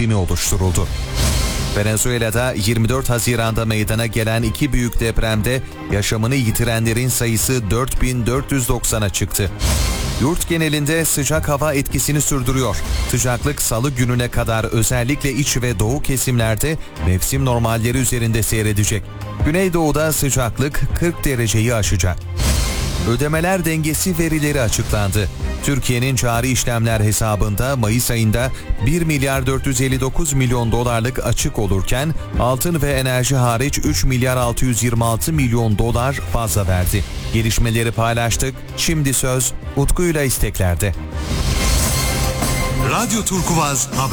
birimi oluşturuldu. Venezuela'da 24 Haziran'da meydana gelen iki büyük depremde yaşamını yitirenlerin sayısı 4.490'a çıktı. Yurt genelinde sıcak hava etkisini sürdürüyor. Sıcaklık salı gününe kadar özellikle iç ve doğu kesimlerde mevsim normalleri üzerinde seyredecek. Güneydoğu'da sıcaklık 40 dereceyi aşacak. Ödemeler dengesi verileri açıklandı. Türkiye'nin cari işlemler hesabında Mayıs ayında 1 milyar 459 milyon dolarlık açık olurken altın ve enerji hariç 3 milyar 626 milyon dolar fazla verdi. Gelişmeleri paylaştık. Şimdi söz Utku'yla isteklerde. Radyo Turkuvaz Haber.